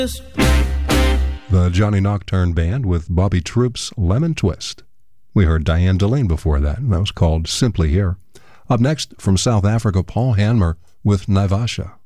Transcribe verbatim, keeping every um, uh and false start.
The Johnny Nocturne Band with Bobby Troupe's Lemon Twist. We heard Diane Delane before that, and that was called Simply Here. Up next, from South Africa, Paul Hanmer with Naivasha.